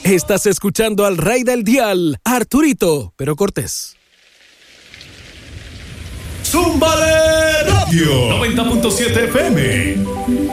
Estás escuchando al rey del dial, Arturito, pero Cortés. ¡Zúmbale Radio 90.7 FM!